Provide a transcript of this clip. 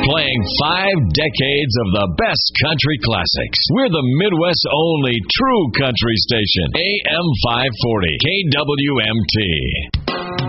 Playing 5 decades of the best country classics. We're the Midwest's only true country station. AM 540, KWMT.